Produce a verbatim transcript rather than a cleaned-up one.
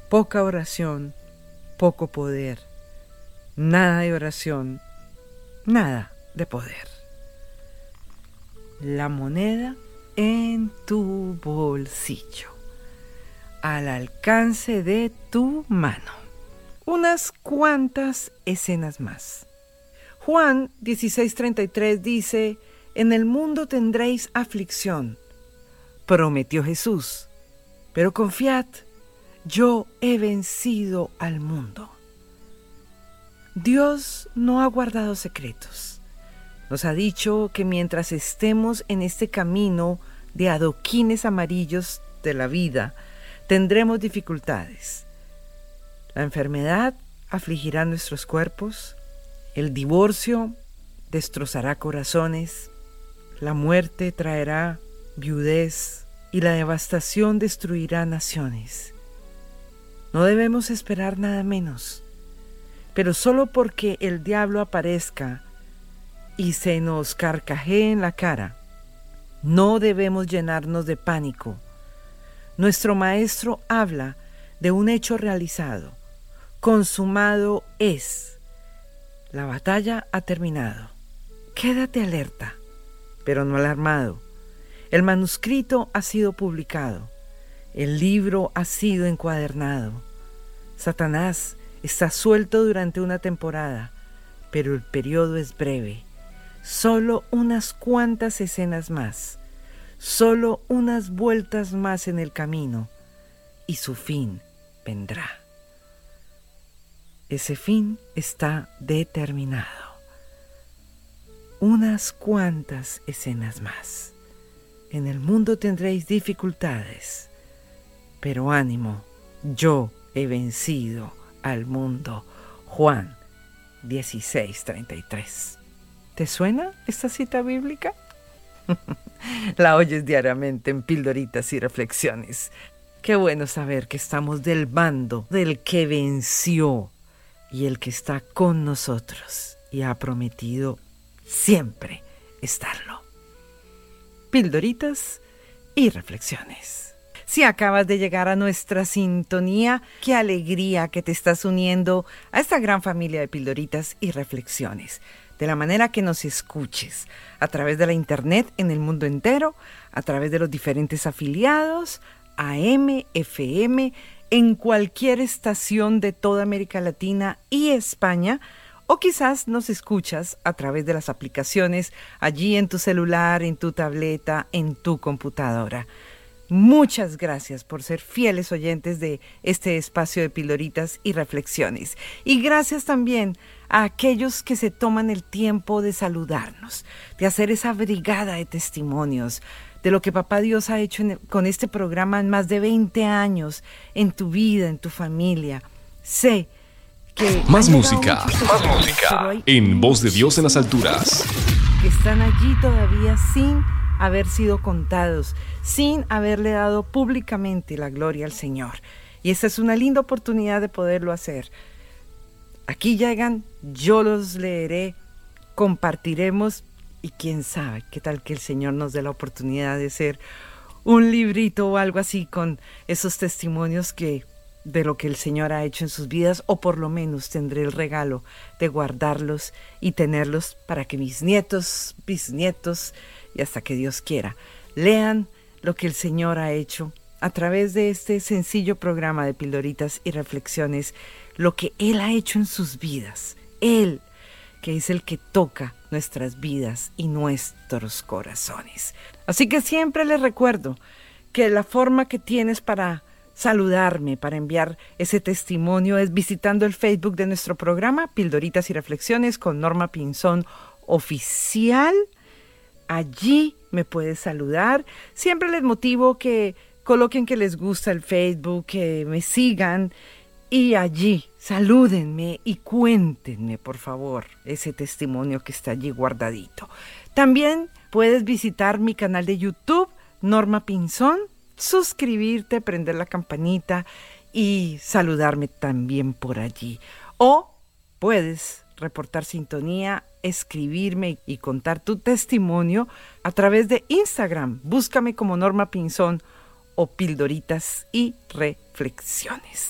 Poca oración, poco poder. Nada de oración, nada de poder. La moneda en tu bolsillo, al alcance de tu mano. Unas cuantas escenas más. Juan dieciséis treinta y tres dice: en el mundo tendréis aflicción, prometió Jesús, pero confiad, yo he vencido al mundo. Dios no ha guardado secretos. Nos ha dicho que mientras estemos en este camino de adoquines amarillos de la vida, tendremos dificultades. La enfermedad afligirá nuestros cuerpos, el divorcio destrozará corazones, la muerte traerá viudez y la devastación destruirá naciones. No debemos esperar nada menos, pero solo porque el diablo aparezca y se nos carcajee en la cara, no debemos llenarnos de pánico. Nuestro maestro habla de un hecho realizado. Consumado es. La batalla ha terminado. Quédate alerta, pero no alarmado. El manuscrito ha sido publicado. El libro ha sido encuadernado. Satanás está suelto durante una temporada, pero el periodo es breve. Solo unas cuantas escenas más, solo unas vueltas más en el camino, y su fin vendrá. Ese fin está determinado. Unas cuantas escenas más. En el mundo tendréis dificultades, pero ánimo, yo he vencido al mundo. Juan dieciséis treinta y tres. ¿Te suena esta cita bíblica? La oyes diariamente en Pildoritas y Reflexiones. Qué bueno saber que estamos del bando del que venció y el que está con nosotros y ha prometido siempre estarlo. Pildoritas y Reflexiones. Si acabas de llegar a nuestra sintonía, qué alegría que te estás uniendo a esta gran familia de Pildoritas y Reflexiones. De la manera que nos escuches, a través de la internet en el mundo entero, a través de los diferentes afiliados, A M, F M, en cualquier estación de toda América Latina y España, o quizás nos escuchas a través de las aplicaciones allí en tu celular, en tu tableta, en tu computadora. Muchas gracias por ser fieles oyentes de este espacio de Pildoritas y Reflexiones. Y gracias también a aquellos que se toman el tiempo de saludarnos, de hacer esa brigada de testimonios de lo que Papá Dios ha hecho en, con este programa en más de veinte años, en tu vida, en tu familia. Sé que... Más música, más música, en Voz de Dios en las alturas. Que están allí todavía sin haber sido contados, sin haberle dado públicamente la gloria al Señor. Y esta es una linda oportunidad de poderlo hacer. Aquí llegan, yo los leeré, compartiremos y quién sabe qué tal que el Señor nos dé la oportunidad de hacer un librito o algo así con esos testimonios que de lo que el Señor ha hecho en sus vidas, o por lo menos tendré el regalo de guardarlos y tenerlos para que mis nietos, bisnietos y hasta que Dios quiera lean lo que el Señor ha hecho a través de este sencillo programa de Pildoritas y Reflexiones, lo que Él ha hecho en sus vidas. Él, que es el que toca nuestras vidas y nuestros corazones. Así que siempre les recuerdo que la forma que tienes para saludarme, para enviar ese testimonio, es visitando el Facebook de nuestro programa, Pildoritas y Reflexiones con Norma Pinzón Oficial. Allí me puedes saludar. Siempre les motivo que coloquen que les gusta el Facebook, que me sigan y allí salúdenme y cuéntenme, por favor, ese testimonio que está allí guardadito. También puedes visitar mi canal de YouTube, Norma Pinzón, suscribirte, prender la campanita y saludarme también por allí. O puedes reportar sintonía, escribirme y contar tu testimonio a través de Instagram. Búscame como Norma Pinzón o Pildoritas y Reflexiones.